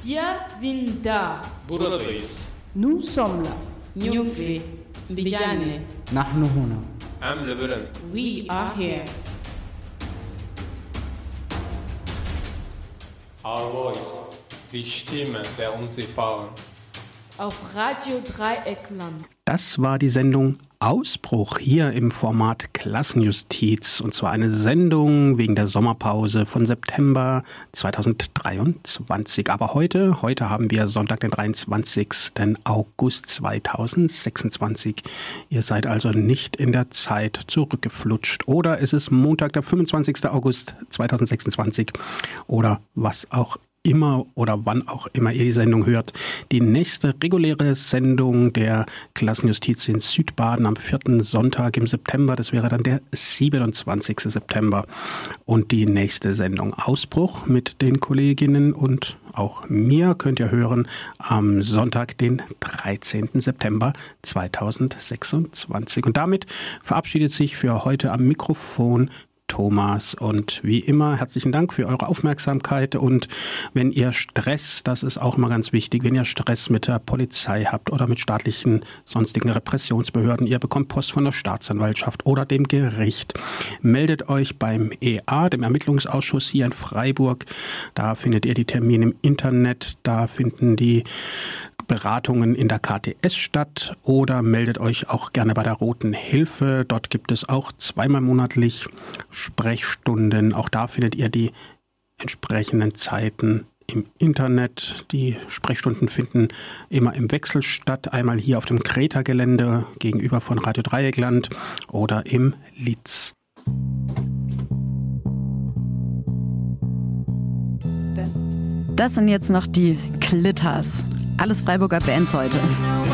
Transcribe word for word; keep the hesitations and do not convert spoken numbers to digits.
Wir sind da. Buradayız. Nous sommes là. Nyufi, Mbijane. نحن هنا. عم لبلد. We are here. Our voice. Die Stimme der Unsichtbaren. Auf Radio Dreieckland. Das war die Sendung Ausbruch hier im Format Klassenjustiz. Und zwar eine Sendung wegen der Sommerpause von September zweitausenddreiundzwanzig. Aber heute, heute haben wir Sonntag, den dreiundzwanzigsten August zweitausendsechsundzwanzig. Ihr seid also nicht in der Zeit zurückgeflutscht. Oder es ist Montag, der fünfundzwanzigsten August zweitausendsechsundzwanzig. Oder was auch immer oder wann auch immer ihr die Sendung hört. Die nächste reguläre Sendung der Klassenjustiz in Südbaden am vierten Sonntag im September, das wäre dann der siebenundzwanzigsten September. Und die nächste Sendung Ausbruch mit den Kolleginnen und auch mir könnt ihr hören am Sonntag, den dreizehnten September zweitausendsechsundzwanzig. Und damit verabschiedet sich für heute am Mikrofon Thomas, und wie immer herzlichen Dank für eure Aufmerksamkeit. Und wenn ihr Stress, das ist auch immer ganz wichtig, wenn ihr Stress mit der Polizei habt oder mit staatlichen sonstigen Repressionsbehörden, ihr bekommt Post von der Staatsanwaltschaft oder dem Gericht, meldet euch beim E A, dem Ermittlungsausschuss hier in Freiburg. Da findet ihr die Termine im Internet, da finden die Beratungen in der K T S statt, oder meldet euch auch gerne bei der Roten Hilfe. Dort gibt es auch zweimal monatlich Sprechstunden. Auch da findet ihr die entsprechenden Zeiten im Internet. Die Sprechstunden finden immer im Wechsel statt. Einmal hier auf dem Kreta-Gelände gegenüber von Radio Dreieckland oder im Litz. Das sind jetzt noch die Klitters. Alles Freiburger Bands heute.